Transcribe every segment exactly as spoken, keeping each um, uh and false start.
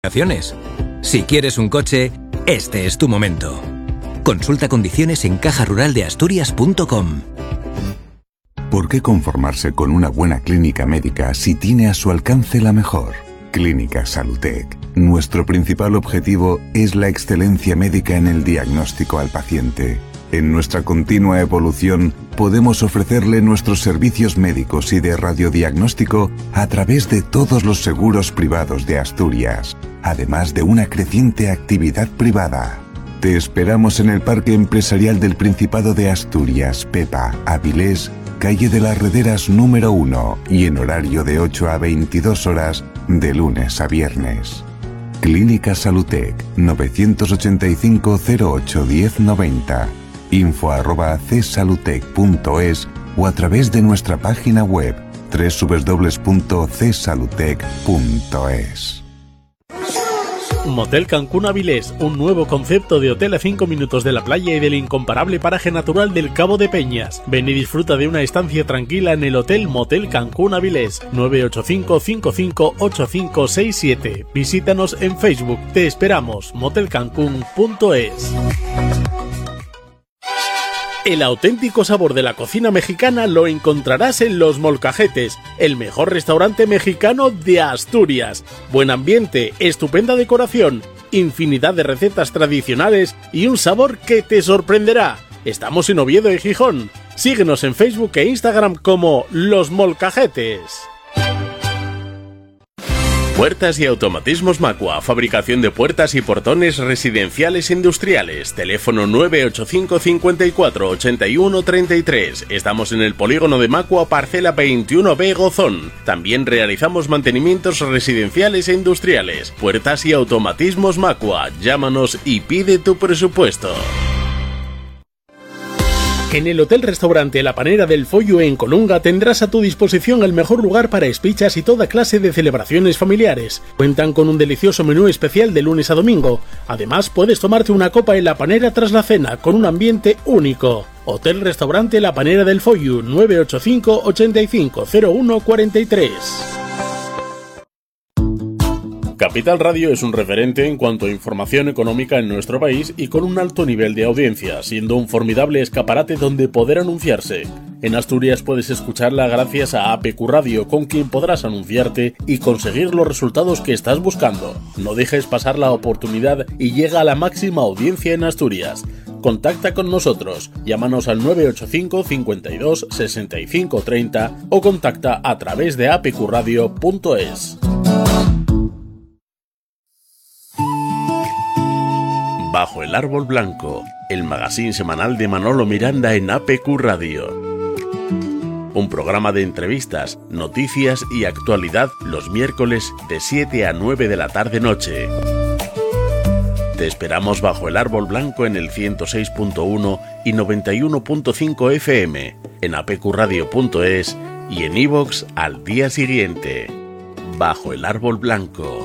Si quieres un coche, este es tu momento. Consulta condiciones en caja rural de asturias punto com. ¿Por qué conformarse con una buena clínica médica si tiene a su alcance la mejor? Clínica Salutec. Nuestro principal objetivo es la excelencia médica en el diagnóstico al paciente. En nuestra continua evolución, podemos ofrecerle nuestros servicios médicos y de radiodiagnóstico a través de todos los seguros privados de Asturias, además de una creciente actividad privada. Te esperamos en el Parque Empresarial del Principado de Asturias, Pepa, Avilés, calle de las Rederas número uno y en horario de ocho a veintidós horas de lunes a viernes. Clínica Salutec, novecientos ochenta y cinco cero ocho diez noventa. info arroba csalutec punto es o a través de nuestra página web doble u doble u doble u punto c salutec punto es. Motel Cancún Avilés, un nuevo concepto de hotel a cinco minutos de la playa y del incomparable paraje natural del Cabo de Peñas. Ven y disfruta de una estancia tranquila en el Hotel Motel Cancún Avilés. nueve ocho cinco cinco cinco ocho cinco seis siete. Visítanos en Facebook. Te esperamos. motel cancún punto es. El auténtico sabor de la cocina mexicana lo encontrarás en Los Molcajetes, el mejor restaurante mexicano de Asturias. Buen ambiente, estupenda decoración, infinidad de recetas tradicionales y un sabor que te sorprenderá. Estamos en Oviedo y Gijón. Síguenos en Facebook e Instagram como Los Molcajetes. Puertas y automatismos Macua, fabricación de puertas y portones residenciales e industriales. Teléfono nueve ocho cinco cincuenta y cuatro ochenta y uno treinta y tres. Estamos en el polígono de Macua, parcela veintiuno B Gozón. También realizamos mantenimientos residenciales e industriales. Puertas y automatismos Macua. Llámanos y pide tu presupuesto. En el Hotel Restaurante La Panera del Follo en Colunga tendrás a tu disposición el mejor lugar para espichas y toda clase de celebraciones familiares. Cuentan con un delicioso menú especial de lunes a domingo. Además, puedes tomarte una copa en La Panera tras la cena, con un ambiente único. Hotel Restaurante La Panera del Follo, nueve ocho cinco ochenta y cinco cero uno cuarenta y tres. Capital Radio es un referente en cuanto a información económica en nuestro país y con un alto nivel de audiencia, siendo un formidable escaparate donde poder anunciarse. En Asturias puedes escucharla gracias a A P Q Radio, con quien podrás anunciarte y conseguir los resultados que estás buscando. No dejes pasar la oportunidad y llega a la máxima audiencia en Asturias. Contacta con nosotros, llámanos al nueve ocho cinco cincuenta y dos sesenta y cinco treinta o contacta a través de a p q radio punto es. Bajo el árbol blanco, el magazín semanal de Manolo Miranda en A P Q Radio. Un programa de entrevistas, noticias y actualidad los miércoles de siete a nueve de la tarde-noche. Te esperamos bajo el árbol blanco en el ciento seis punto uno y noventa y uno punto cinco F M, en a p q radio punto es y en iVoox al día siguiente. Bajo el árbol blanco.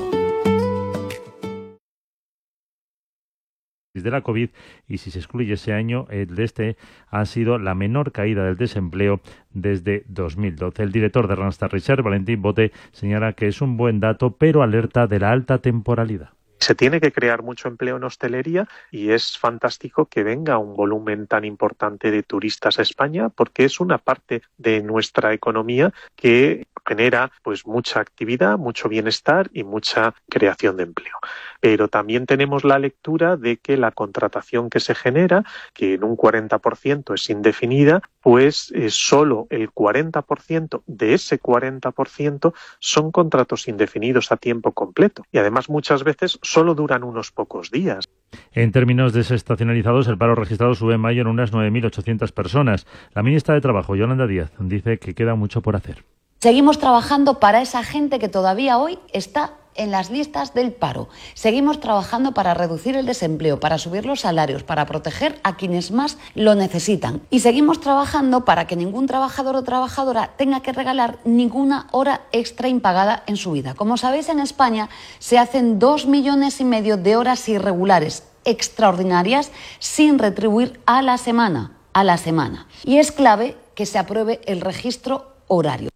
De la COVID, y si se excluye ese año, el de este ha sido la menor caída del desempleo desde dos mil doce. El director de Randstad Research, Valentín Bote, señala que es un buen dato, pero alerta de la alta temporalidad. Se tiene que crear mucho empleo en hostelería y es fantástico que venga un volumen tan importante de turistas a España, porque es una parte de nuestra economía que genera pues mucha actividad, mucho bienestar y mucha creación de empleo. Pero también tenemos la lectura de que la contratación que se genera, que en un cuarenta por ciento es indefinida, pues es solo el cuarenta por ciento de ese cuarenta por ciento son contratos indefinidos a tiempo completo. Y además muchas veces solo duran unos pocos días. En términos desestacionalizados, el paro registrado sube en mayo en unas nueve mil ochocientas personas. La ministra de Trabajo, Yolanda Díaz, dice que queda mucho por hacer. Seguimos trabajando para esa gente que todavía hoy está en las listas del paro. Seguimos trabajando para reducir el desempleo, para subir los salarios, para proteger a quienes más lo necesitan. Y seguimos trabajando para que ningún trabajador o trabajadora tenga que regalar ninguna hora extra impagada en su vida. Como sabéis, en España se hacen dos millones y medio de horas irregulares extraordinarias sin retribuir a la semana, a la semana. Y es clave que se apruebe el registro horario.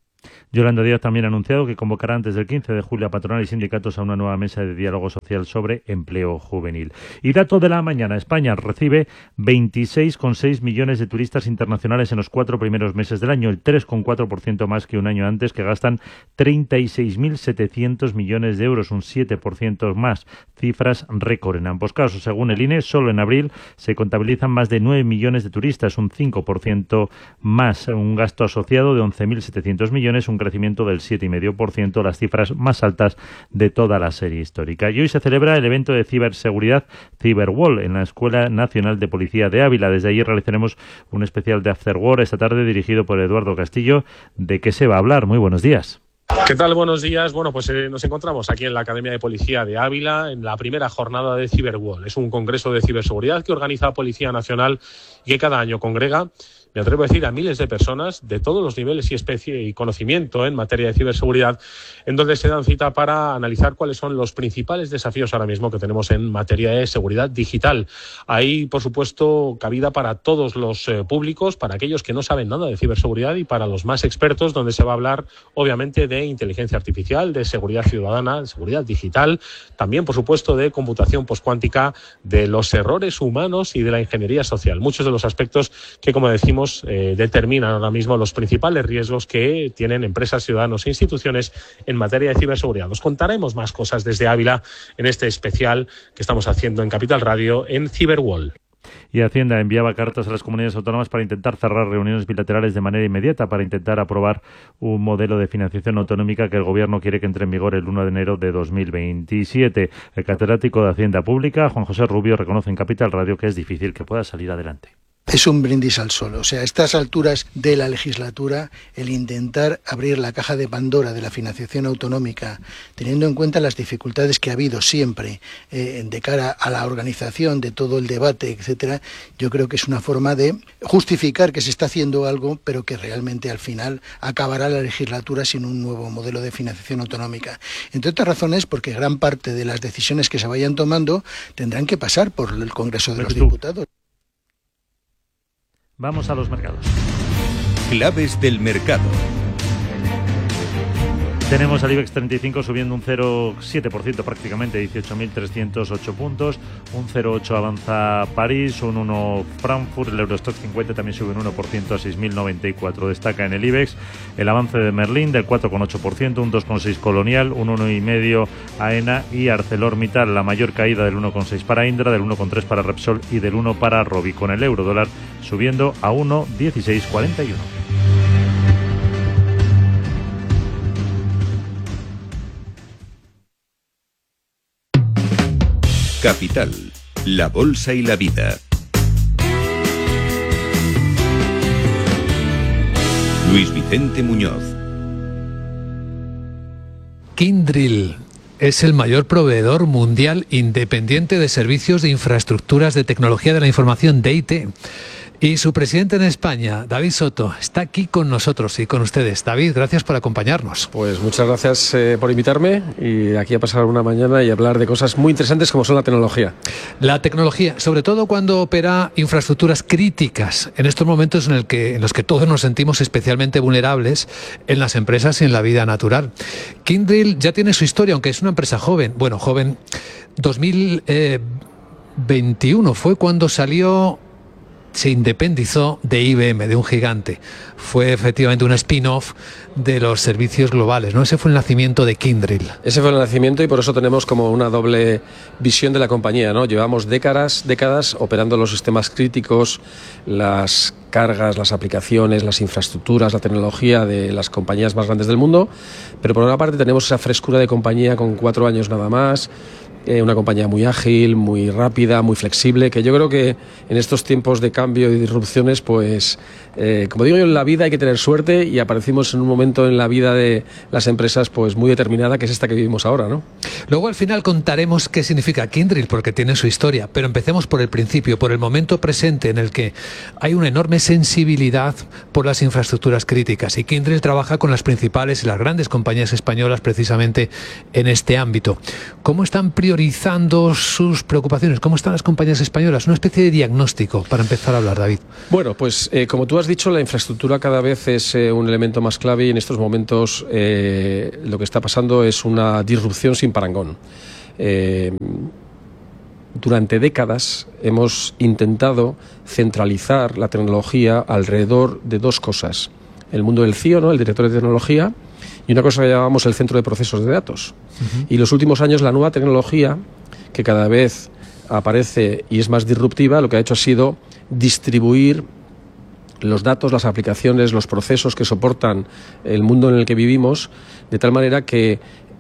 Yolanda Díaz también ha anunciado que convocará antes del quince de julio a patronal y sindicatos a una nueva mesa de diálogo social sobre empleo juvenil. Y dato de la mañana, España recibe veintiséis coma seis millones de turistas internacionales en los cuatro primeros meses del año, el tres coma cuatro por ciento más que un año antes, que gastan treinta y seis mil setecientos millones de euros, un siete por ciento más, cifras récord en ambos casos. Según el I N E, solo en abril se contabilizan más de nueve millones de turistas, un cinco por ciento más, un gasto asociado de once mil setecientos millones, un crecimiento del siete coma cinco por ciento, las cifras más altas de toda la serie histórica. Y hoy se celebra el evento de ciberseguridad Cyberwall en la Escuela Nacional de Policía de Ávila. Desde allí realizaremos un especial de After War esta tarde dirigido por Eduardo Castillo. ¿De qué se va a hablar? Muy buenos días. ¿Qué tal? Buenos días. Bueno, pues eh, nos encontramos aquí en la Academia de Policía de Ávila en la primera jornada de Cyberwall. Es un congreso de ciberseguridad que organiza Policía Nacional y que cada año congrega, me atrevo a decir, a miles de personas de todos los niveles y especie y conocimiento en materia de ciberseguridad, en donde se dan cita para analizar cuáles son los principales desafíos ahora mismo que tenemos en materia de seguridad digital. Hay, por supuesto, cabida para todos los eh, públicos, para aquellos que no saben nada de ciberseguridad y para los más expertos, donde se va a hablar, obviamente, de inteligencia artificial, de seguridad ciudadana, de seguridad digital, también, por supuesto, de computación postcuántica, de los errores humanos y de la ingeniería social. Muchos de los aspectos que, como decimos, Eh, determinan ahora mismo los principales riesgos que tienen empresas, ciudadanos e instituciones en materia de ciberseguridad. Os contaremos más cosas desde Ávila en este especial que estamos haciendo en Capital Radio en Cyberwall. Y Hacienda enviaba cartas a las comunidades autónomas para intentar cerrar reuniones bilaterales de manera inmediata, para intentar aprobar un modelo de financiación autonómica que el Gobierno quiere que entre en vigor el uno de enero de dos mil veintisiete. El catedrático de Hacienda Pública, Juan José Rubio, reconoce en Capital Radio que es difícil que pueda salir adelante. Es un brindis al sol. O sea, a estas alturas de la legislatura, el intentar abrir la caja de Pandora de la financiación autonómica, teniendo en cuenta las dificultades que ha habido siempre eh, de cara a la organización de todo el debate, etcétera, yo creo que es una forma de justificar que se está haciendo algo, pero que realmente al final acabará la legislatura sin un nuevo modelo de financiación autonómica. Entre otras razones, porque gran parte de las decisiones que se vayan tomando tendrán que pasar por el Congreso de los Diputados. Vamos a los mercados. Claves del mercado. Tenemos al IBEX treinta y cinco subiendo un cero coma siete por ciento prácticamente, dieciocho mil trescientos ocho puntos, un cero coma ocho avanza París, un uno Frankfurt, el Eurostoxx cincuenta también sube un uno por ciento a seis mil noventa y cuatro. Destaca en el IBEX el avance de Merlin del cuatro coma ocho por ciento, un dos coma seis por ciento Colonial, un uno coma cinco por ciento AENA y ArcelorMittal. La mayor caída del uno coma seis por ciento para Indra, del uno coma tres por ciento para Repsol y del uno por ciento para Robi, con el euro dólar subiendo a uno coma dieciséis cuarenta y uno. Capital, la bolsa y la vida. Luis Vicente Muñoz. Kyndryl es el mayor proveedor mundial independiente de servicios de infraestructuras de tecnología de la información de I T. Y su presidente en España, David Soto, está aquí con nosotros y con ustedes. David, gracias por acompañarnos. Pues muchas gracias eh, por invitarme y aquí a pasar una mañana y hablar de cosas muy interesantes como son la tecnología. La tecnología, sobre todo cuando opera infraestructuras críticas, en estos momentos en, el que, en los que todos nos sentimos especialmente vulnerables en las empresas y en la vida natural. Kyndryl ya tiene su historia, aunque es una empresa joven. Bueno, joven, dos mil veintiuno fue cuando salió... se independizó de I B M, de un gigante. Fue efectivamente un spin-off de los servicios globales, ¿no? Ese fue el nacimiento de Kyndryl. Ese fue el nacimiento y por eso tenemos como una doble visión de la compañía, ¿no? Llevamos décadas, décadas operando los sistemas críticos, las cargas, las aplicaciones, las infraestructuras, la tecnología de las compañías más grandes del mundo, pero por una parte tenemos esa frescura de compañía con cuatro años nada más, Eh, una compañía muy ágil, muy rápida, muy flexible, que yo creo que en estos tiempos de cambio y disrupciones, pues, eh, como digo yo, en la vida hay que tener suerte y aparecimos en un momento en la vida de las empresas pues muy determinada, que es esta que vivimos ahora, ¿no? Luego al final contaremos qué significa Kyndryl, porque tiene su historia, pero empecemos por el principio, por el momento presente en el que hay una enorme sensibilidad por las infraestructuras críticas y Kyndryl trabaja con las principales y las grandes compañías españolas precisamente en este ámbito. ¿Cómo están priorizando priorizando sus preocupaciones? ¿Cómo están las compañías españolas? Una especie de diagnóstico para empezar a hablar, David. Bueno, pues eh, como tú has dicho, la infraestructura cada vez es eh, un elemento más clave y en estos momentos eh, lo que está pasando es una disrupción sin parangón. Eh, durante décadas hemos intentado centralizar la tecnología alrededor de dos cosas. El mundo del C I O, ¿no?, el director de tecnología, y una cosa que llamamos el centro de procesos de datos. Uh-huh. Y los últimos años la nueva tecnología, que cada vez aparece y es más disruptiva, lo que ha hecho ha sido distribuir los datos, las aplicaciones, los procesos que soportan el mundo en el que vivimos, de tal manera que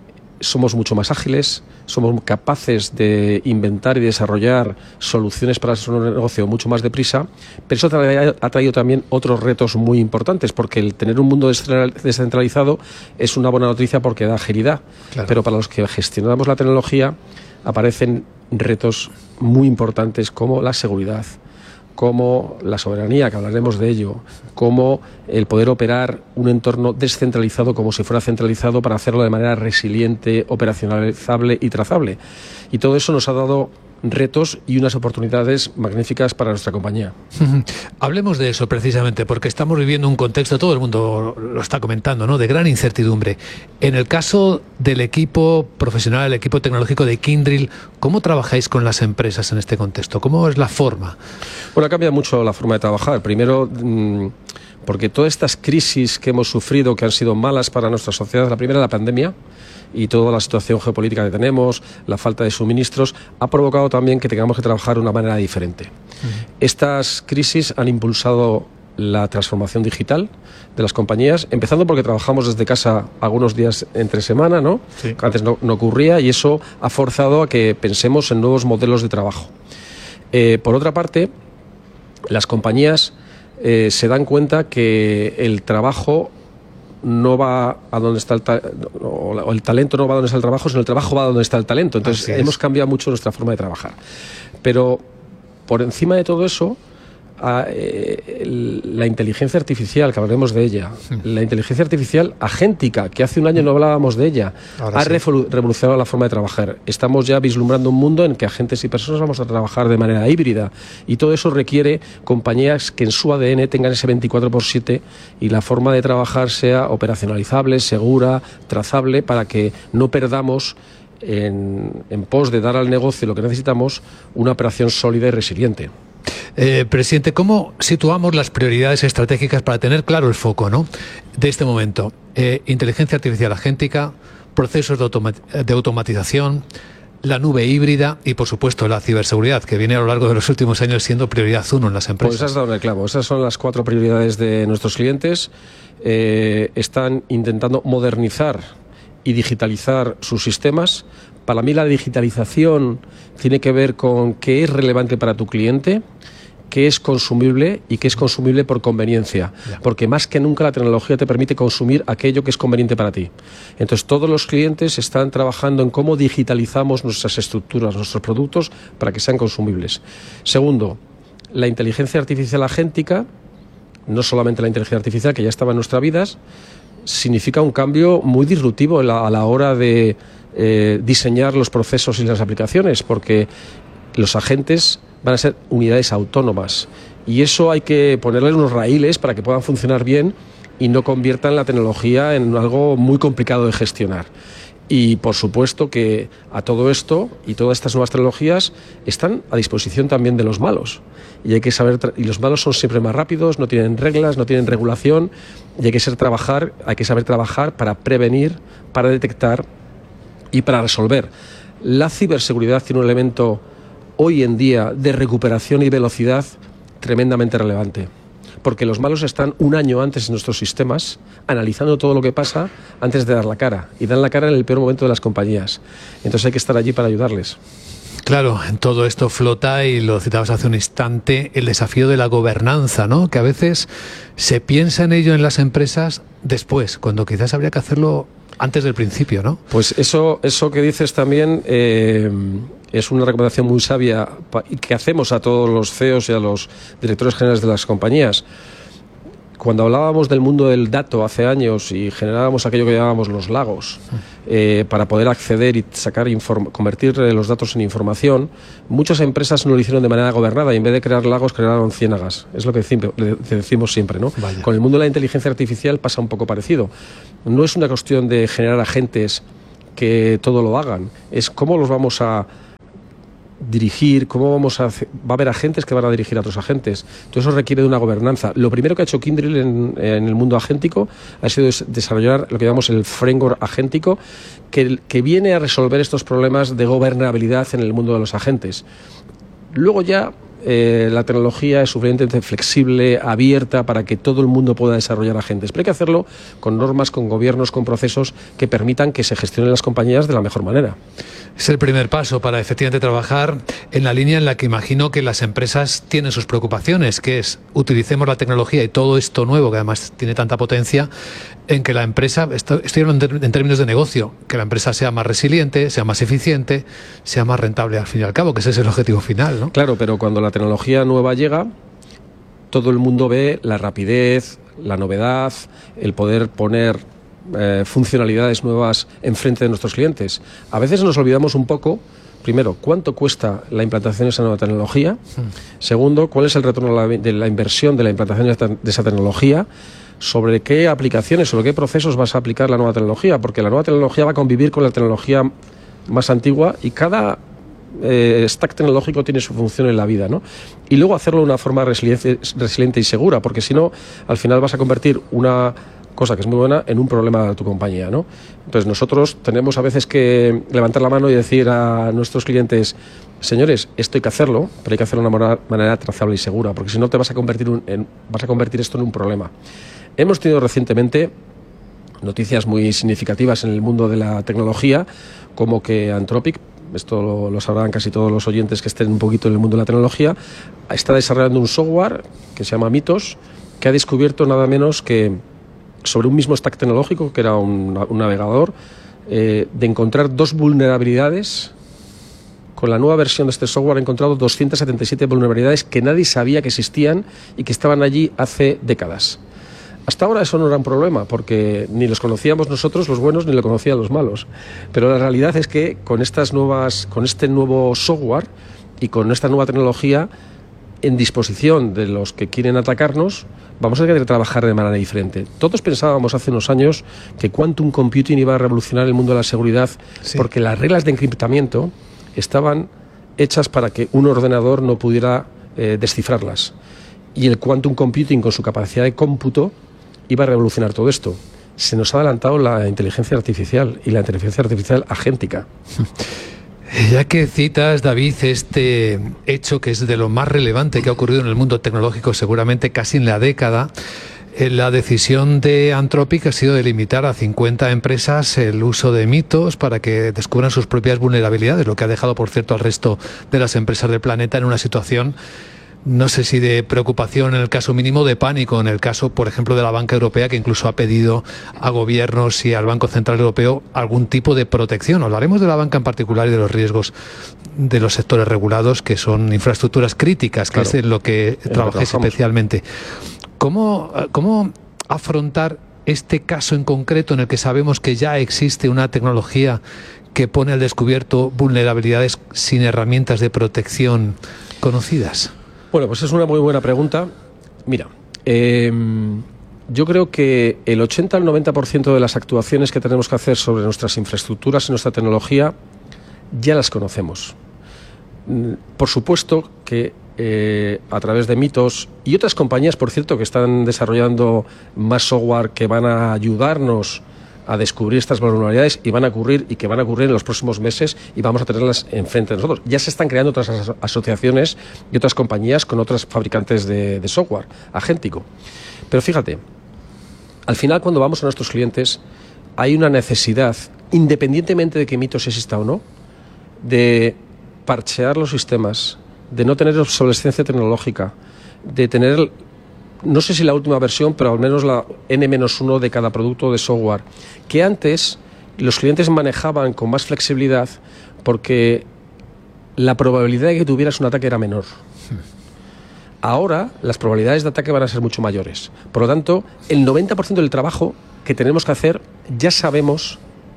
somos mucho más ágiles, somos capaces de inventar y desarrollar soluciones para nuestro negocio mucho más deprisa, pero eso ha traído también otros retos muy importantes, porque el tener un mundo descentralizado es una buena noticia porque da agilidad, claro. Pero para los que gestionamos la tecnología aparecen retos muy importantes como la seguridad, como la soberanía, que hablaremos de ello, como el poder operar un entorno descentralizado como si fuera centralizado para hacerlo de manera resiliente, operacionalizable y trazable. Y todo eso nos ha dado retos y unas oportunidades magníficas para nuestra compañía. Hablemos de eso precisamente, porque estamos viviendo un contexto, todo el mundo lo está comentando, ¿no?, de gran incertidumbre. En el caso del equipo profesional, el equipo tecnológico de Kyndryl, ¿cómo trabajáis con las empresas en este contexto? ¿Cómo es la forma? Bueno, cambia mucho la forma de trabajar. Primero, porque todas estas crisis que hemos sufrido, que han sido malas para nuestra sociedad, la primera, la pandemia, y toda la situación geopolítica que tenemos, la falta de suministros, ha provocado también que tengamos que trabajar de una manera diferente. Uh-huh. Estas crisis han impulsado la transformación digital de las compañías, empezando porque trabajamos desde casa algunos días entre semana, ¿no? Sí. Antes no, no ocurría, y eso ha forzado a que pensemos en nuevos modelos de trabajo. Eh, por otra parte, las compañías eh, se dan cuenta que el trabajo no va a donde está el, ta- o el talento no va a donde está el trabajo, sino el trabajo va a donde está el talento. Entonces hemos cambiado mucho nuestra forma de trabajar. Pero por encima de todo eso, a, eh, la inteligencia artificial, que hablaremos de ella, la inteligencia artificial agéntica, que hace un año no hablábamos de ella, Ahora ha sí. revolucionado la forma de trabajar. Estamos ya vislumbrando un mundo en que agentes y personas vamos a trabajar de manera híbrida, y todo eso requiere compañías que en su A D N tengan ese veinticuatro por siete y la forma de trabajar sea operacionalizable, segura, trazable, para que no perdamos en, en pos de dar al negocio lo que necesitamos, una operación sólida y resiliente. Eh, presidente, ¿cómo situamos las prioridades estratégicas para tener claro el foco, ¿no?, de este momento? Eh, inteligencia artificial agéntica, procesos de, automa- de automatización, la nube híbrida y, por supuesto, la ciberseguridad, que viene a lo largo de los últimos años siendo prioridad uno en las empresas. Pues has dado en el clavo. Esas son las cuatro prioridades de nuestros clientes. Eh, están intentando modernizar y digitalizar sus sistemas. Para mí la digitalización tiene que ver con qué es relevante para tu cliente, qué es consumible y qué es consumible por conveniencia. Porque más que nunca la tecnología te permite consumir aquello que es conveniente para ti. Entonces todos los clientes están trabajando en cómo digitalizamos nuestras estructuras, nuestros productos, para que sean consumibles. Segundo, la inteligencia artificial agéntica, no solamente la inteligencia artificial que ya estaba en nuestras vidas, significa un cambio muy disruptivo a la, a la hora de eh, diseñar los procesos y las aplicaciones, porque los agentes van a ser unidades autónomas y eso hay que ponerle unos raíles para que puedan funcionar bien y no conviertan la tecnología en algo muy complicado de gestionar. Y por supuesto que a todo esto y todas estas nuevas tecnologías están a disposición también de los malos. Y hay que saber tra- y los malos son siempre más rápidos, no tienen reglas, no tienen regulación, y hay que ser trabajar, hay que saber trabajar para prevenir, para detectar y para resolver. La ciberseguridad tiene un elemento hoy en día de recuperación y velocidad tremendamente relevante. Porque los malos están un año antes en nuestros sistemas analizando todo lo que pasa antes de dar la cara. Y dan la cara en el peor momento de las compañías. Entonces hay que estar allí para ayudarles. Claro, en todo esto flota, y lo citabas hace un instante, el desafío de la gobernanza, ¿no?, que a veces se piensa en ello en las empresas después, cuando quizás habría que hacerlo antes del principio, ¿no? Pues eso, eso que dices también eh, es una recomendación muy sabia que hacemos a todos los C E Os y a los directores generales de las compañías. cuando hablábamos del mundo del dato hace años y generábamos aquello que llamábamos los lagos, eh, para poder acceder y sacar convertir los datos en información, muchas empresas no lo hicieron de manera gobernada y en vez de crear lagos crearon ciénagas. Es lo que decimos siempre, ¿no? Vaya. Con el mundo de la inteligencia artificial pasa un poco parecido. No es una cuestión de generar agentes que todo lo hagan, es cómo los vamos a dirigir, cómo vamos a hacer, va a haber agentes que van a dirigir a otros agentes. Todo eso requiere de una gobernanza. Lo primero que ha hecho Kyndryl en, en el mundo agéntico ha sido desarrollar lo que llamamos el framework agéntico, que, que viene a resolver estos problemas de gobernabilidad en el mundo de los agentes. Luego ya eh, la tecnología es suficientemente flexible, abierta, para que todo el mundo pueda desarrollar agentes. Pero hay que hacerlo con normas, con gobiernos, con procesos que permitan que se gestionen las compañías de la mejor manera. Es el primer paso para efectivamente trabajar en la línea en la que imagino que las empresas tienen sus preocupaciones, que es utilicemos la tecnología y todo esto nuevo, que además tiene tanta potencia, en que la empresa, estoy hablando en términos de negocio, que la empresa sea más resiliente, sea más eficiente, sea más rentable al fin y al cabo, que ese es el objetivo final, ¿no? Claro, pero cuando la tecnología nueva llega, todo el mundo ve la rapidez, la novedad, el poder poner Eh, funcionalidades nuevas enfrente de nuestros clientes. A veces nos olvidamos un poco, primero, cuánto cuesta la implantación de esa nueva tecnología. Segundo, cuál es el retorno de la inversión de la implantación de esa tecnología. Sobre qué aplicaciones, sobre qué procesos vas a aplicar la nueva tecnología, porque la nueva tecnología va a convivir con la tecnología más antigua y cada eh, stack tecnológico tiene su función en la vida, ¿no? Y luego hacerlo de una forma resiliente, resiliente y segura, porque si no, al final vas a convertir una cosa que es muy buena en un problema de tu compañía, ¿no? Entonces nosotros tenemos a veces que levantar la mano y decir a nuestros clientes, señores, esto hay que hacerlo, pero hay que hacerlo de una manera trazable y segura, porque si no te vas a convertir un, en, vas a convertir esto en un problema. Hemos tenido recientemente noticias muy significativas en el mundo de la tecnología, como que Anthropic, esto lo, lo sabrán casi todos los oyentes que estén un poquito en el mundo de la tecnología, está desarrollando un software que se llama Mythos, que ha descubierto nada menos que sobre un mismo stack tecnológico, que era un, un navegador, eh, de encontrar dos vulnerabilidades. Con la nueva versión de este software he encontrado doscientas setenta y siete vulnerabilidades que nadie sabía que existían y que estaban allí hace décadas. Hasta ahora eso no era un problema, porque ni los conocíamos nosotros, los buenos, ni lo conocían los malos. Pero la realidad es que con estas nuevas, con este nuevo software y con esta nueva tecnología en disposición de los que quieren atacarnos, vamos a tener que trabajar de manera diferente. Todos pensábamos hace unos años que quantum computing iba a revolucionar el mundo de la seguridad, sí, porque las reglas de encriptamiento estaban hechas para que un ordenador no pudiera eh, descifrarlas. Y el quantum computing, con su capacidad de cómputo, iba a revolucionar todo esto. Se nos ha adelantado la inteligencia artificial y la inteligencia artificial agéntica. Ya que citas, David, este hecho que es de lo más relevante que ha ocurrido en el mundo tecnológico seguramente casi en la década, la decisión de Anthropic ha sido de limitar a cincuenta empresas el uso de mitos para que descubran sus propias vulnerabilidades, lo que ha dejado, por cierto, al resto de las empresas del planeta en una situación, no sé si de preocupación en el caso mínimo, de pánico en el caso, por ejemplo, de la banca europea, que incluso ha pedido a gobiernos y al Banco Central Europeo algún tipo de protección. Hablaremos de la banca en particular y de los riesgos de los sectores regulados, que son infraestructuras críticas, que claro, es en lo que trabajáis especialmente. ¿Cómo, ¿Cómo afrontar este caso en concreto en el que sabemos que ya existe una tecnología que pone al descubierto vulnerabilidades sin herramientas de protección conocidas? Bueno, pues es una muy buena pregunta. Mira, eh, yo creo que el ochenta al noventa por ciento de las actuaciones que tenemos que hacer sobre nuestras infraestructuras y nuestra tecnología ya las conocemos. Por supuesto que eh, a través de Mythos y otras compañías, por cierto, que están desarrollando más software que van a ayudarnos a descubrir estas vulnerabilidades y van a ocurrir y que van a ocurrir en los próximos meses y vamos a tenerlas enfrente de nosotros. Ya se están creando otras aso- asociaciones y otras compañías con otros fabricantes de, de software agéntico. Pero fíjate, al final cuando vamos a nuestros clientes hay una necesidad, independientemente de que Mythos exista o no, de parchear los sistemas, de no tener obsolescencia tecnológica, de tener, no sé si la última versión, pero al menos la ene menos uno de cada producto de software, que antes los clientes manejaban con más flexibilidad porque la probabilidad de que tuvieras un ataque era menor. Ahora las probabilidades de ataque van a ser mucho mayores. Por lo tanto, el noventa por ciento del trabajo que tenemos que hacer ya sabemos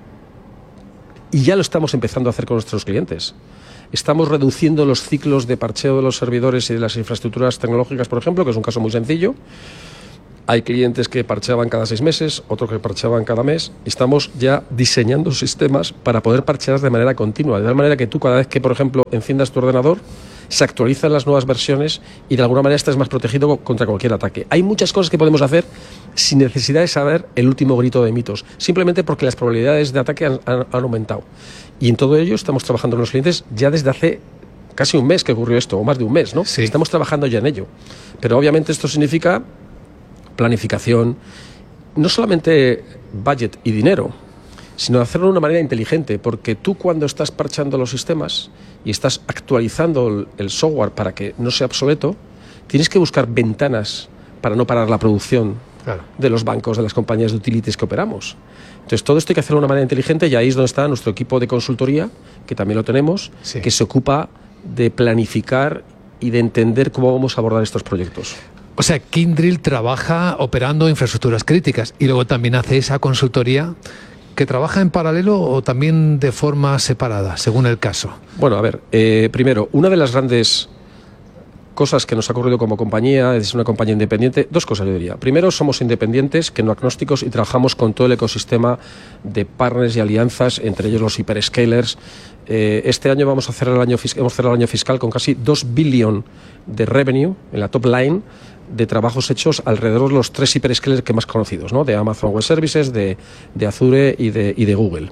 y ya lo estamos empezando a hacer con nuestros clientes. Estamos reduciendo los ciclos de parcheo de los servidores y de las infraestructuras tecnológicas, por ejemplo, que es un caso muy sencillo. Hay clientes que parcheaban cada seis meses, otros que parcheaban cada mes. Estamos ya diseñando sistemas para poder parchear de manera continua, de tal manera que tú cada vez que, por ejemplo, enciendas tu ordenador, se actualizan las nuevas versiones y de alguna manera estás más protegido contra cualquier ataque. Hay muchas cosas que podemos hacer sin necesidad de saber el último grito de mitos, simplemente porque las probabilidades de ataque han, han, han aumentado. Y en todo ello estamos trabajando con los clientes ya desde hace casi un mes que ocurrió esto, o más de un mes, ¿no? Sí. Estamos trabajando ya en ello. Pero obviamente esto significa planificación, no solamente budget y dinero, sino hacerlo de una manera inteligente, porque tú cuando estás parchando los sistemas y estás actualizando el software para que no sea obsoleto, tienes que buscar ventanas para no parar la producción claro. de los bancos, de las compañías de utilities que operamos. Entonces todo esto hay que hacerlo de una manera inteligente y ahí es donde está nuestro equipo de consultoría, que también lo tenemos, sí. que se ocupa de planificar y de entender cómo vamos a abordar estos proyectos. O sea, Kyndryl trabaja operando infraestructuras críticas y luego también hace esa consultoría que trabaja en paralelo o también de forma separada, según el caso. Bueno, a ver, eh, primero, una de las grandes cosas que nos ha ocurrido como compañía, es una compañía independiente, dos cosas yo diría. Primero, somos independientes, que no agnósticos, y trabajamos con todo el ecosistema de partners y alianzas, entre ellos los hyperscalers. Eh, este año vamos a cerrar el año, hemos cerrado el año fiscal con casi dos billones de revenue en la top line, de trabajos hechos alrededor de los tres hiperscalers que más conocidos, ¿no? De Amazon Web Services, de, de Azure y de, y de Google.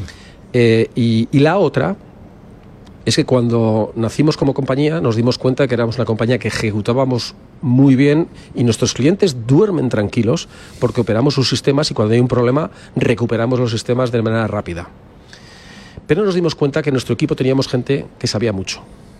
Eh, y, y la otra es que cuando nacimos como compañía nos dimos cuenta que éramos una compañía que ejecutábamos muy bien y nuestros clientes duermen tranquilos porque operamos sus sistemas y cuando hay un problema recuperamos los sistemas de manera rápida. Pero nos dimos cuenta que en nuestro equipo teníamos gente que sabía mucho.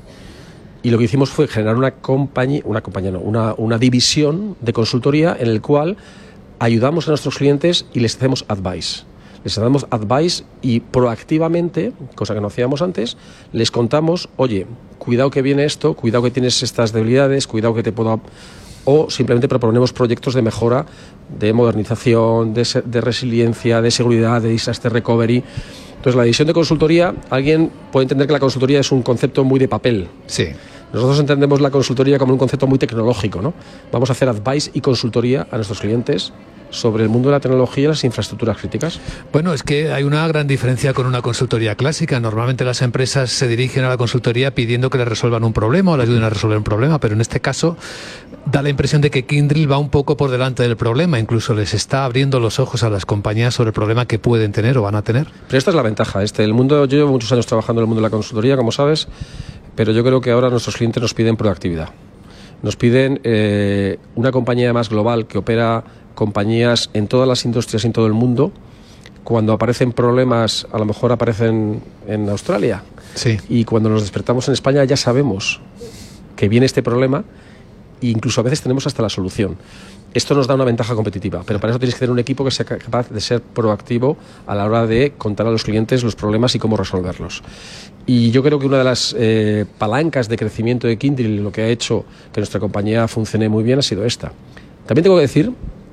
Y lo que hicimos fue generar una compañía, una compañía no, una, una división de consultoría en el cual ayudamos a nuestros clientes y les hacemos advice. Les damos advice y proactivamente, cosa que no hacíamos antes, les contamos, oye, cuidado que viene esto, cuidado que tienes estas debilidades, cuidado que te puedo... O simplemente proponemos proyectos de mejora, de modernización, de, de resiliencia, de seguridad, de disaster recovery. Entonces, la división de consultoría, alguien puede entender que la consultoría es un concepto muy de papel. Sí. Nosotros entendemos la consultoría como un concepto muy tecnológico, ¿no? Vamos a hacer advice y consultoría a nuestros clientes sobre el mundo de la tecnología y las infraestructuras críticas. Bueno, es que hay una gran diferencia con una consultoría clásica. Normalmente las empresas se dirigen a la consultoría pidiendo que les resuelvan un problema o les ayuden a resolver un problema, pero en este caso da la impresión de que Kyndryl va un poco por delante del problema, incluso les está abriendo los ojos a las compañías sobre el problema que pueden tener o van a tener. Pero esta es la ventaja. Este, el mundo, yo llevo muchos años trabajando en el mundo de la consultoría, como sabes, pero yo creo que ahora nuestros clientes nos piden proactividad. Nos piden eh, una compañía más global que opera compañías en todas las industrias y en todo el mundo. Cuando aparecen problemas, a lo mejor aparecen en Australia. Sí. Y cuando nos despertamos en España ya sabemos que viene este problema e incluso a veces tenemos hasta la solución. Esto nos da una ventaja competitiva, pero para eso tienes que tener un equipo que sea capaz de ser proactivo a la hora de contar a los clientes los problemas y cómo resolverlos. Y yo creo que una de las eh, palancas de crecimiento de Kyndryl, lo que ha hecho que nuestra compañía funcione muy bien, ha sido esta. También tengo que decir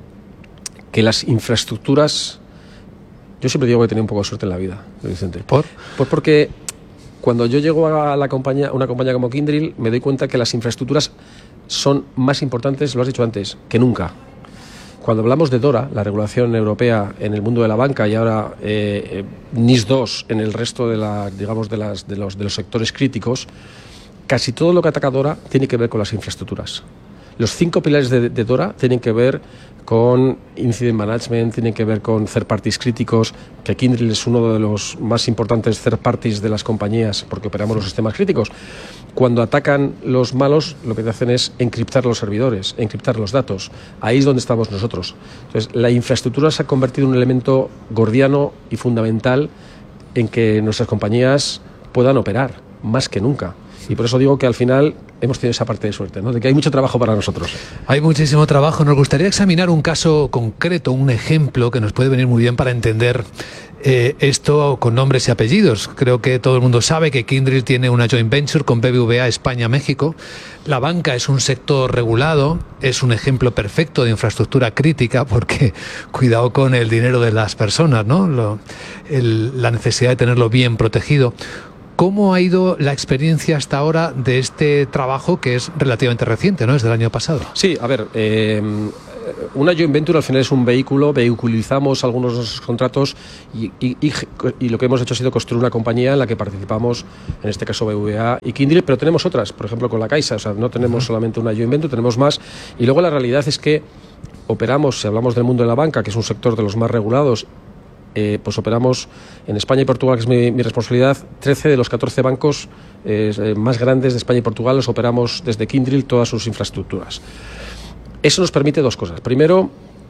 que las infraestructuras... Yo siempre digo que he tenido un poco de suerte en la vida, Vicente. ¿Por? Pues porque cuando yo llego a la compañía, una compañía como Kyndryl, me doy cuenta que las infraestructuras son más importantes, lo has dicho antes, que nunca. Cuando hablamos de DORA, la regulación europea en el mundo de la banca, y ahora eh, NIS dos en el resto de, la, digamos, de, las, de, los, de los sectores críticos, casi todo lo que ataca DORA tiene que ver con las infraestructuras. Los cinco pilares de, de DORA tienen que ver con incident management, tienen que ver con third parties críticos, que Kyndryl es uno de los más importantes third parties de las compañías porque operamos los sistemas críticos. Cuando atacan los malos, lo que hacen es encriptar los servidores, encriptar los datos. Ahí es donde estamos nosotros. Entonces, la infraestructura se ha convertido en un elemento gordiano y fundamental en que nuestras compañías puedan operar, más que nunca. Y por eso digo que al final hemos tenido esa parte de suerte, ¿no? De que hay mucho trabajo para nosotros. Hay muchísimo trabajo. Nos gustaría examinar un caso concreto, un ejemplo que nos puede venir muy bien para entender eh, esto con nombres y apellidos. Creo que todo el mundo sabe que Kyndryl tiene una joint venture con B B V A España-México. La banca es un sector regulado, es un ejemplo perfecto de infraestructura crítica, porque cuidado con el dinero de las personas, ¿no? Lo, el, la necesidad de tenerlo bien protegido. ¿Cómo ha ido la experiencia hasta ahora de este trabajo que es relativamente reciente, ¿no? Es del año pasado. Sí, a ver, eh, una joint venture al final es un vehículo, vehiculizamos algunos de nuestros contratos y, y, y, y lo que hemos hecho ha sido construir una compañía en la que participamos, en este caso B B V A y Kyndryl, pero tenemos otras, por ejemplo con la Caixa, o sea, no tenemos uh-huh. solamente una joint venture, tenemos más. Y luego la realidad es que operamos, si hablamos del mundo de la banca, que es un sector de los más regulados, Eh, pues operamos en España y Portugal, que es mi, mi responsabilidad, trece de los catorce bancos eh, más grandes de España y Portugal los operamos desde Kyndryl todas sus infraestructuras. Eso nos permite dos cosas. Primero,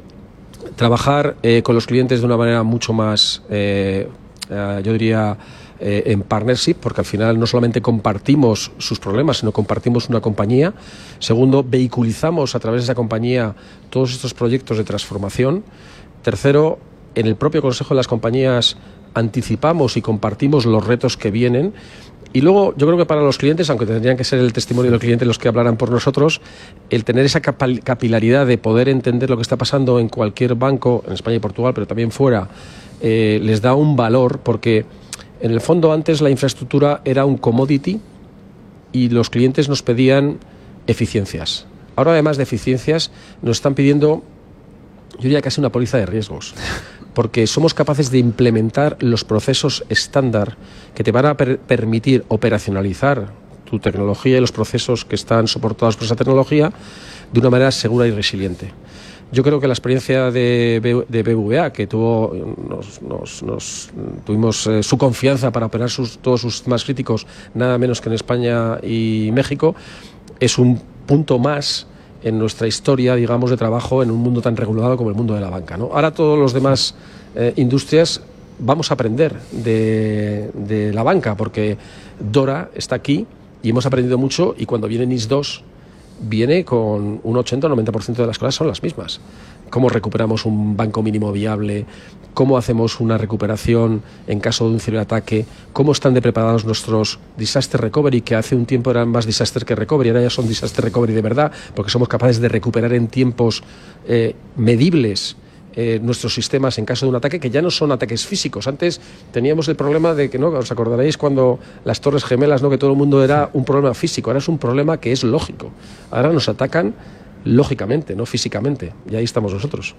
trabajar eh, con los clientes de una manera mucho más, eh, eh, yo diría, eh, en partnership, porque al final no solamente compartimos sus problemas, sino compartimos una compañía. Segundo, vehiculizamos a través de esa compañía todos estos proyectos de transformación. Tercero, en el propio Consejo de las Compañías anticipamos y compartimos los retos que vienen. Y luego, yo creo que para los clientes, aunque tendrían que ser el testimonio del cliente los que hablaran por nosotros, el tener esa capilaridad de poder entender lo que está pasando en cualquier banco, en España y Portugal, pero también fuera, eh, les da un valor, porque en el fondo antes la infraestructura era un commodity y los clientes nos pedían eficiencias. Ahora, además de eficiencias, nos están pidiendo, yo diría casi una póliza de riesgos, porque somos capaces de implementar los procesos estándar que te van a per permitir operacionalizar tu tecnología y los procesos que están soportados por esa tecnología de una manera segura y resiliente. Yo creo que la experiencia de, B de B B V A, que tuvo, nos, nos, nos tuvimos eh, su confianza para operar sus, todos sus sistemas críticos, nada menos que en España y México, es un punto más en nuestra historia, digamos, de trabajo en un mundo tan regulado como el mundo de la banca, ¿no? Ahora todos los demás eh, industrias vamos a aprender de, de la banca, porque Dora está aquí y hemos aprendido mucho, y cuando viene N I S dos viene con un ochenta o noventa por ciento de las cosas son las mismas. Cómo recuperamos un banco mínimo viable, cómo hacemos una recuperación en caso de un ciberataque, cómo están de preparados nuestros disaster recovery, que hace un tiempo eran más disaster que recovery, ahora ya son disaster recovery de verdad, porque somos capaces de recuperar en tiempos eh, medibles eh, nuestros sistemas en caso de un ataque, que ya no son ataques físicos. Antes teníamos el problema de que, ¿no?, os acordaréis cuando las Torres Gemelas, ¿no?, que todo el mundo era un problema físico, ahora es un problema que es lógico. Ahora nos atacan lógicamente, no físicamente, y ahí estamos nosotros.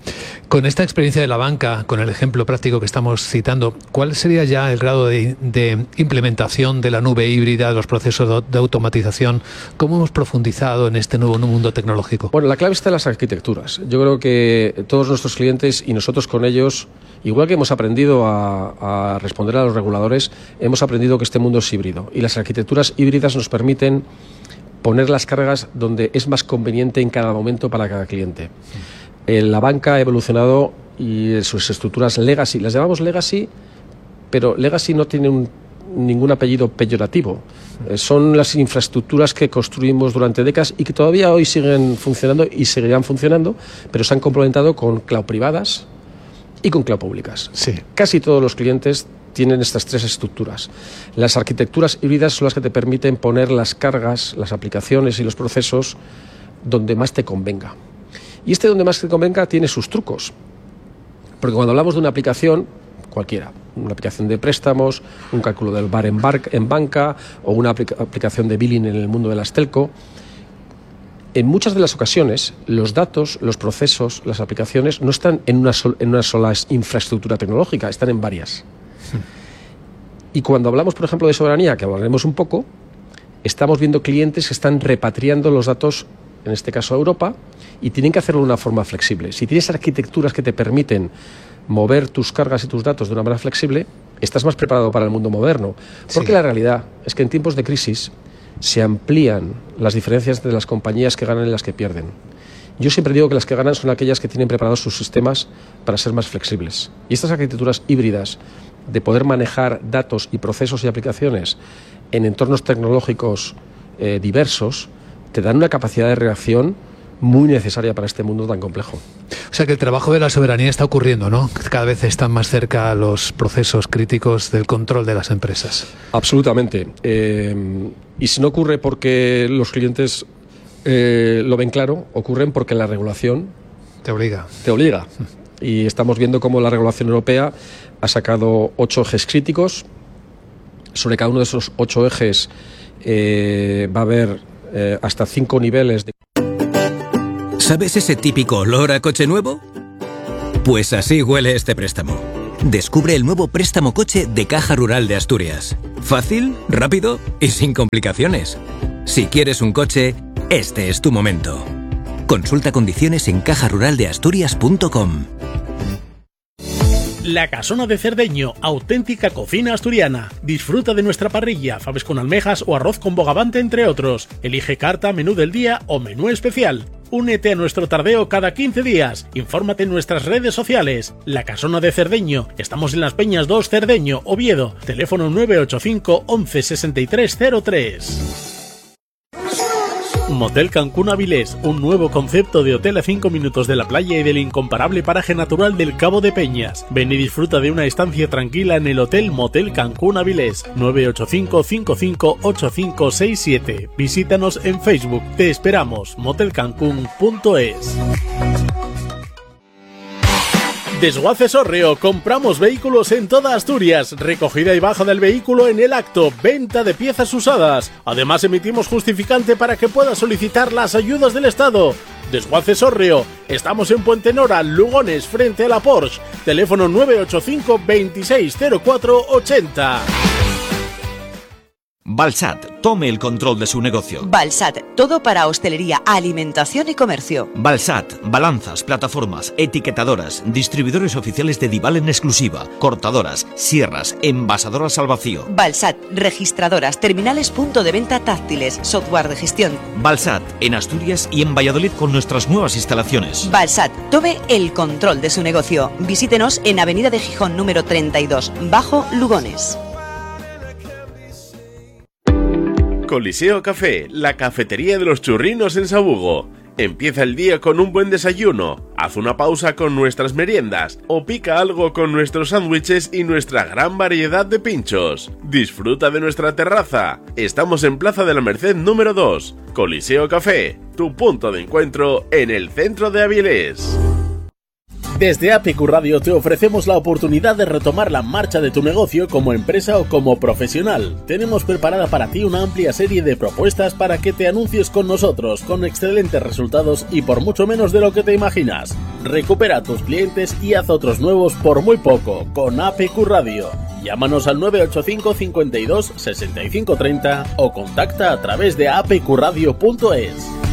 Con esta experiencia de la banca, con el ejemplo práctico que estamos citando, ¿cuál sería ya el grado de, de implementación de la nube híbrida, de los procesos de, de automatización? ¿Cómo hemos profundizado en este nuevo mundo tecnológico? Bueno, la clave está en las arquitecturas. Yo creo que todos nuestros clientes y nosotros con ellos, igual que hemos aprendido a, a responder a los reguladores, hemos aprendido que este mundo es híbrido, y las arquitecturas híbridas nos permiten poner las cargas donde es más conveniente en cada momento para cada cliente. Eh, la banca ha evolucionado y sus estructuras legacy, las llamamos legacy, pero legacy no tiene un, ningún apellido peyorativo. Eh, son las infraestructuras que construimos durante décadas y que todavía hoy siguen funcionando y seguirán funcionando, pero se han complementado con cloud privadas y con cloud públicas. Sí. Casi todos los clientes tienen estas tres estructuras. Las arquitecturas híbridas son las que te permiten poner las cargas, las aplicaciones y los procesos donde más te convenga. Y este donde más te convenga tiene sus trucos. Porque cuando hablamos de una aplicación, cualquiera, una aplicación de préstamos, un cálculo del bar en, bar, en banca, o una aplica aplicación de billing en el mundo de las telco, en muchas de las ocasiones los datos, los procesos, las aplicaciones no están en una, sol en una sola infraestructura tecnológica, están en varias. Y cuando hablamos, por ejemplo, de soberanía, que hablaremos un poco, estamos viendo clientes que están repatriando los datos, en este caso a Europa, y tienen que hacerlo de una forma flexible. Si tienes arquitecturas que te permiten mover tus cargas y tus datos de una manera flexible, estás más preparado para el mundo moderno. Porque sí, la realidad es que en tiempos de crisis se amplían las diferencias de las compañías que ganan y las que pierden. Yo siempre digo que las que ganan son aquellas que tienen preparados sus sistemas para ser más flexibles. Y estas arquitecturas híbridas de poder manejar datos y procesos y aplicaciones en entornos tecnológicos eh, diversos, te dan una capacidad de reacción muy necesaria para este mundo tan complejo. O sea que el trabajo de la soberanía está ocurriendo, ¿no? Cada vez están más cerca los procesos críticos del control de las empresas. Absolutamente. Eh, y si no ocurre porque los clientes eh, lo ven claro, ocurren porque la regulación te obliga. Te obliga. Y estamos viendo cómo la regulación europea ha sacado ocho ejes críticos. Sobre cada uno de esos ocho ejes eh, va a haber eh, hasta cinco niveles de... ¿Sabes ese típico olor a coche nuevo? Pues así huele este préstamo. Descubre el nuevo préstamo coche de Caja Rural de Asturias. Fácil, rápido y sin complicaciones. Si quieres un coche, este es tu momento. Consulta condiciones en caja rural de asturias punto com. La Casona de Cerdeño, auténtica cocina asturiana. Disfruta de nuestra parrilla, faves con almejas o arroz con bogavante, entre otros. Elige carta, menú del día o menú especial. Únete a nuestro tardeo cada quince días. Infórmate en nuestras redes sociales. La Casona de Cerdeño. Estamos en Las Peñas dos, Cerdeño, Oviedo. Teléfono nueve ocho cinco once sesenta y tres cero tres. Motel Cancún Avilés, un nuevo concepto de hotel a cinco minutos de la playa y del incomparable paraje natural del Cabo de Peñas. Ven y disfruta de una estancia tranquila en el Hotel Motel Cancún Avilés. nueve ocho cinco cinco cinco ocho cinco seis siete. Visítanos en Facebook. Te esperamos. motel cancún punto es. Desguaces Hórreo, compramos vehículos en toda Asturias, recogida y baja del vehículo en el acto, venta de piezas usadas. Además emitimos justificante para que puedas solicitar las ayudas del Estado. Desguaces Hórreo, estamos en Puente Nora, Lugones, frente a la Porsche. Teléfono nueve ocho cinco veintiséis cero cuatro ochenta. Balsat, tome el control de su negocio. Balsat, todo para hostelería, alimentación y comercio. Balsat, balanzas, plataformas, etiquetadoras, distribuidores oficiales de Dival en exclusiva, cortadoras, sierras, envasadoras al vacío. Balsat, registradoras, terminales punto de venta táctiles, software de gestión. Balsat, en Asturias y en Valladolid con nuestras nuevas instalaciones. Balsat, tome el control de su negocio. Visítenos en Avenida de Gijón número treinta y dos, Bajo Lugones. Coliseo Café, la cafetería de los churrinos en Sabugo. Empieza el día con un buen desayuno, haz una pausa con nuestras meriendas o pica algo con nuestros sándwiches y nuestra gran variedad de pinchos. Disfruta de nuestra terraza. Estamos en Plaza de la Merced número dos. Coliseo Café, tu punto de encuentro en el centro de Avilés. Desde A P Q Radio te ofrecemos la oportunidad de retomar la marcha de tu negocio como empresa o como profesional. Tenemos preparada para ti una amplia serie de propuestas para que te anuncies con nosotros, con excelentes resultados y por mucho menos de lo que te imaginas. Recupera a tus clientes y haz otros nuevos por muy poco, con A P Q Radio. Llámanos al nueve ocho cinco cincuenta y dos sesenta y cinco treinta o contacta a través de a p q radio punto es.